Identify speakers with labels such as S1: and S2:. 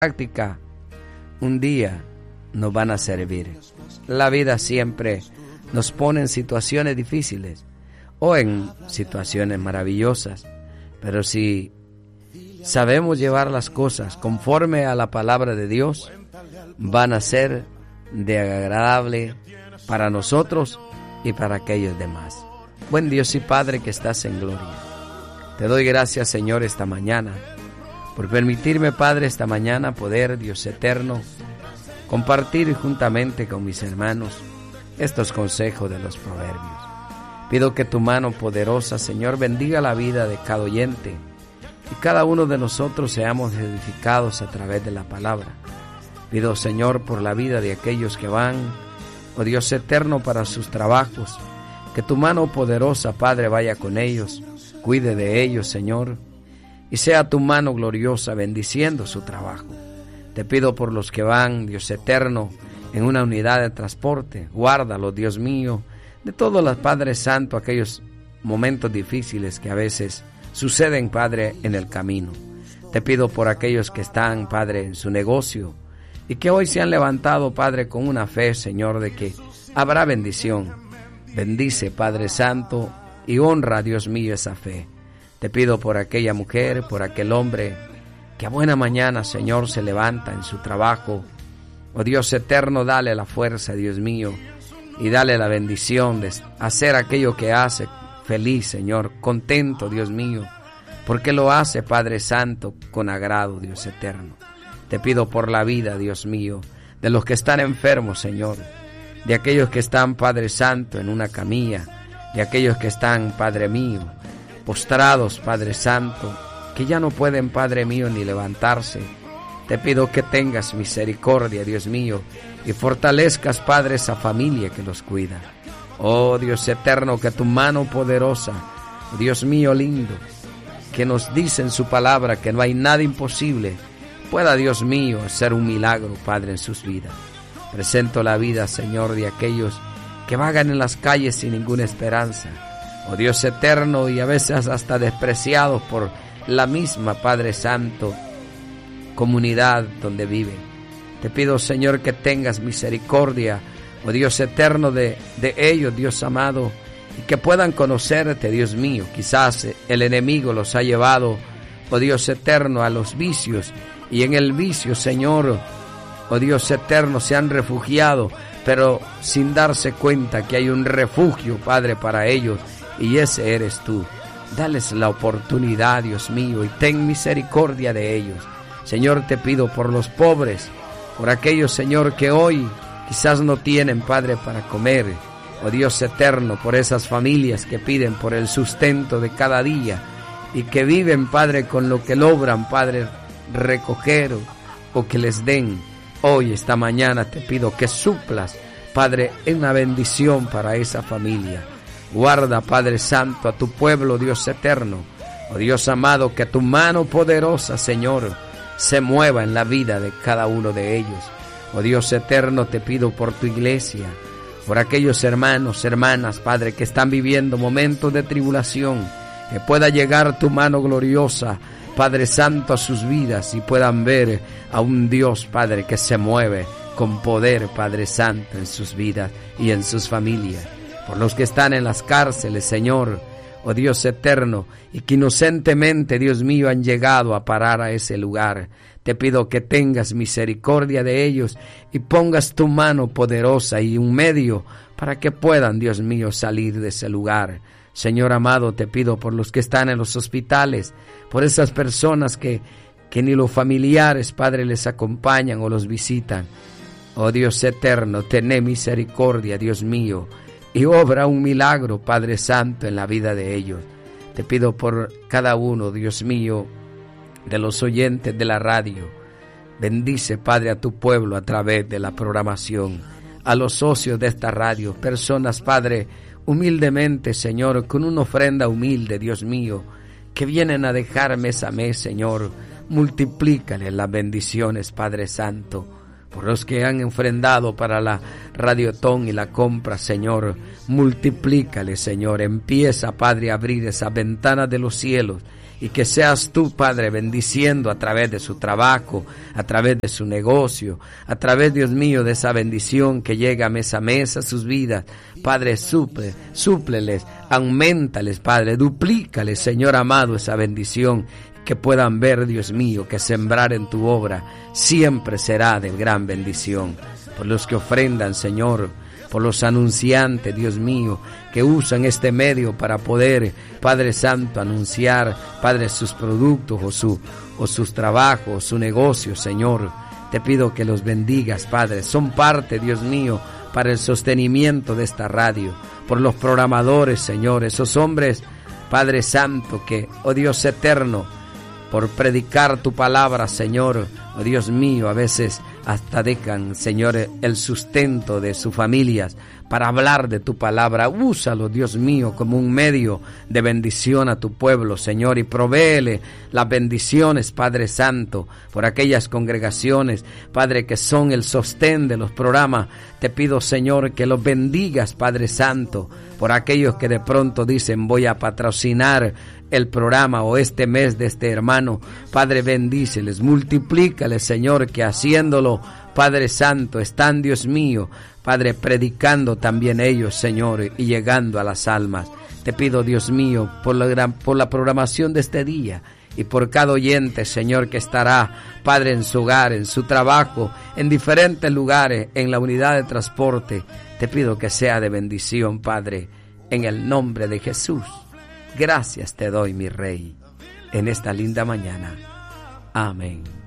S1: práctica un día nos van a servir. La vida siempre nos pone en situaciones difíciles o en situaciones maravillosas, pero si sabemos llevar las cosas conforme a la palabra de Dios, van a ser de agradable para nosotros y para aquellos demás. Buen Dios y Padre que estás en gloria, te doy gracias, Señor, esta mañana, por permitirme, Padre, esta mañana poder, Dios eterno, compartir juntamente con mis hermanos estos consejos de los proverbios. Pido que tu mano poderosa, Señor, bendiga la vida de cada oyente y cada uno de nosotros seamos edificados a través de la palabra. Pido, Señor, por la vida de aquellos que van, oh Dios eterno, para sus trabajos, que tu mano poderosa, Padre, vaya con ellos, cuide de ellos, Señor, y sea tu mano gloriosa bendiciendo su trabajo. Te pido por los que van, Dios eterno, en una unidad de transporte, guárdalos, Dios mío, de todos los Padre Santo, aquellos momentos difíciles que a veces suceden, Padre, en el camino. Te pido por aquellos que están, Padre, en su negocio y que hoy se han levantado, Padre, con una fe, Señor, de que habrá bendición. Bendice, Padre Santo, y honra, Dios mío, esa fe. Te pido por aquella mujer, por aquel hombre que a buena mañana, Señor, se levanta en su trabajo. Oh Dios eterno, dale la fuerza, Dios mío, y dale la bendición de hacer aquello que hace feliz, Señor, contento, Dios mío, porque lo hace, Padre Santo, con agrado, Dios eterno. Te pido por la vida, Dios mío, de los que están enfermos, Señor, de aquellos que están, Padre Santo, en una camilla, de aquellos que están, Padre mío, postrados, Padre Santo, que ya no pueden, Padre mío, ni levantarse. Te pido que tengas misericordia, Dios mío, y fortalezcas, Padre, esa familia que los cuida. Oh Dios eterno, que tu mano poderosa, Dios mío lindo, que nos dice en su palabra que no hay nada imposible, pueda, Dios mío, hacer un milagro, Padre, en sus vidas. Presento la vida, Señor, de aquellos que vagan en las calles sin ninguna esperanza. Oh Dios eterno, y a veces hasta despreciados por la misma, Padre Santo, comunidad donde viven. Te pido, Señor, que tengas misericordia, oh Dios eterno, de ellos, Dios amado, y que puedan conocerte, Dios mío. Quizás el enemigo los ha llevado, oh Dios eterno, a los vicios, y en el vicio, Señor, oh Dios eterno, se han refugiado, pero sin darse cuenta que hay un refugio, Padre, para ellos, y ese eres tú. Dales la oportunidad, Dios mío, y ten misericordia de ellos. Señor, te pido por los pobres, por aquellos, Señor, que hoy quizás no tienen, Padre, para comer. Oh Dios eterno, por esas familias que piden por el sustento de cada día y que viven, Padre, con lo que logran, Padre, recoger o que les den. Hoy, esta mañana, te pido que suplas, Padre, una bendición para esa familia. Guarda, Padre Santo, a tu pueblo, Dios eterno. Oh Dios amado, que tu mano poderosa, Señor, se mueva en la vida de cada uno de ellos. Oh Dios eterno, te pido por tu iglesia, por aquellos hermanos, hermanas, Padre, que están viviendo momentos de tribulación, que pueda llegar tu mano gloriosa, Padre Santo, a sus vidas y puedan ver a un Dios, Padre, que se mueve con poder, Padre Santo, en sus vidas y en sus familias. Por los que están en las cárceles, Señor, oh Dios eterno, y que inocentemente, Dios mío, han llegado a parar a ese lugar. Te pido que tengas misericordia de ellos y pongas tu mano poderosa y un medio para que puedan, Dios mío, salir de ese lugar. Señor amado, te pido por los que están en los hospitales, por esas personas que ni los familiares, Padre, les acompañan o los visitan. Oh Dios eterno, tené misericordia, Dios mío, y obra un milagro, Padre Santo, en la vida de ellos. Te pido por cada uno, Dios mío, de los oyentes de la radio. Bendice, Padre, a tu pueblo a través de la programación, a los socios de esta radio, personas, Padre, humildemente, Señor, con una ofrenda humilde, Dios mío, que vienen a dejar mes a mes, Señor. Multiplícale las bendiciones, Padre Santo. Por los que han ofrendado para la Radiotón y la compra, Señor, multiplícale, Señor. Empieza, Padre, a abrir esa ventana de los cielos y que seas tú, Padre, bendiciendo a través de su trabajo, a través de su negocio, a través, Dios mío, de esa bendición que llega mes a mes a sus vidas. Padre, súpleles, auméntales, Padre, duplícales, Señor amado, esa bendición, que puedan ver, Dios mío, que sembrar en tu obra siempre será de gran bendición. Por los que ofrendan, Señor, por los anunciantes, Dios mío, que usan este medio para poder, Padre Santo, anunciar, Padre, sus productos o sus trabajos, su negocio, Señor. Te pido que los bendigas, Padre. Son parte, Dios mío, para el sostenimiento de esta radio. Por los programadores, Señor, esos hombres, Padre Santo, que, oh Dios eterno, por predicar tu palabra, Señor, oh Dios mío, a veces hasta dejan, Señor, el sustento de sus familias para hablar de tu palabra. Úsalo, Dios mío, como un medio de bendición a tu pueblo, Señor, y provéele las bendiciones, Padre Santo, por aquellas congregaciones, Padre, que son el sostén de los programas. Te pido, Señor, que los bendigas, Padre Santo, por aquellos que de pronto dicen, voy a patrocinar el programa o este mes de este hermano. Padre, bendíceles, multiplícales, Señor, que haciéndolo, Padre Santo, están, Dios mío, Padre, predicando también ellos, Señor, y llegando a las almas. Te pido, Dios mío, por la programación de este día y por cada oyente, Señor, que estará, Padre, en su hogar, en su trabajo, en diferentes lugares, en la unidad de transporte. Te pido que sea de bendición, Padre, en el nombre de Jesús. Gracias te doy, mi Rey, en esta linda mañana. Amén.